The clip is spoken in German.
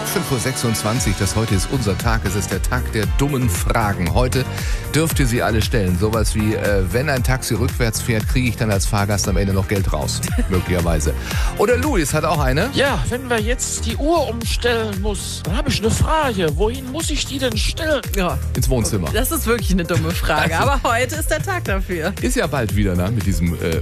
5:26 Uhr, das heute ist unser Tag. Es ist der Tag der dummen Fragen. Heute dürft ihr sie alle stellen. Sowas wie, wenn ein Taxi rückwärts fährt, kriege ich dann als Fahrgast am Ende noch Geld raus. Möglicherweise. Oder Luis hat auch eine. Ja, wenn wir jetzt die Uhr umstellen muss, dann habe ich eine Frage. Wohin muss ich die denn stellen? Ja, Ins Wohnzimmer. das ist wirklich eine dumme Frage. Aber heute ist der Tag dafür. Ist ja bald wieder, ne? Mit diesem